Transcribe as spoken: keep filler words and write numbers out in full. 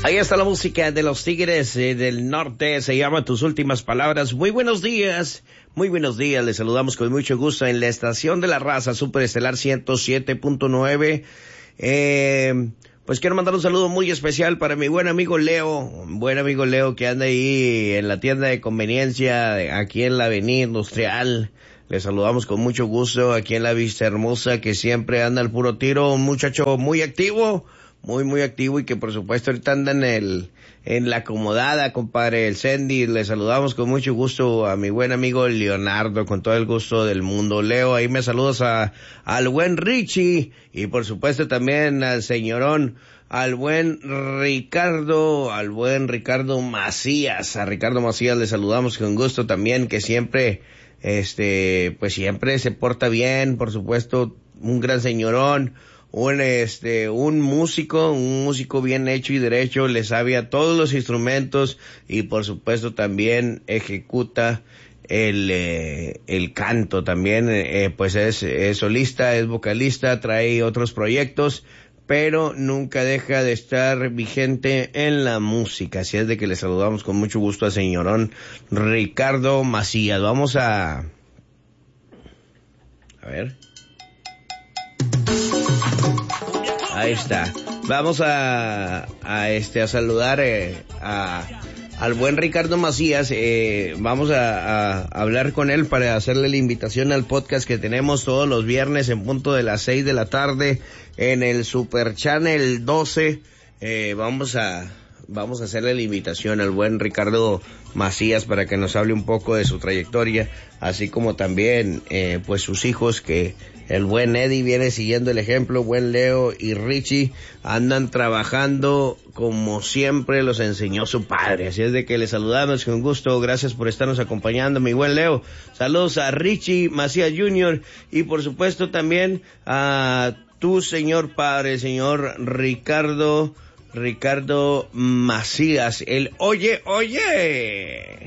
Ahí está la música de los Tigres eh, del Norte, se llama Tus Últimas Palabras. Muy buenos días, muy buenos días, les saludamos con mucho gusto en la estación de la raza, Superestelar ciento siete punto nueve. Eh, pues quiero mandar un saludo muy especial para mi buen amigo Leo, buen amigo Leo que anda ahí en la tienda de conveniencia, aquí en la avenida Industrial. Les saludamos con mucho gusto aquí en la Vista Hermosa, que siempre anda al puro tiro, un muchacho muy activo, muy, muy activo y que por supuesto ahorita anda en el, en la acomodada, compadre, el Sandy. Le saludamos con mucho gusto a mi buen amigo Leonardo, con todo el gusto del mundo. Leo, ahí me saludas a, al buen Richie y por supuesto también al señorón, al buen Ricardo, al buen Ricardo Macías. A Ricardo Macías le saludamos con gusto también, que siempre, este, pues siempre se porta bien, por supuesto, un gran señorón. Un este un músico, un músico bien hecho y derecho, le sabe a todos los instrumentos y por supuesto también ejecuta el eh, el canto también, eh, pues es, es solista, es vocalista, trae otros proyectos, pero nunca deja de estar vigente en la música. Así es de que le saludamos con mucho gusto al señorón Ricardo Macías. Vamos a a ver. Ahí está. Vamos a, a este, a saludar eh, a, al buen Ricardo Macías. Eh, vamos a, a hablar con él para hacerle la invitación al podcast que tenemos todos los viernes en punto de las seis de la tarde en el Super Channel doce. Eh, vamos a, vamos a hacerle la invitación al buen Ricardo Macías para que nos hable un poco de su trayectoria, así como también, eh, pues sus hijos, que el buen Eddie viene siguiendo el ejemplo, buen Leo y Richie andan trabajando como siempre los enseñó su padre. Así es de que les saludamos con gusto, gracias por estarnos acompañando, mi buen Leo. Saludos a Richie Macías junior y por supuesto también a tu señor padre, señor Ricardo Ricardo Macías, el oye, oye.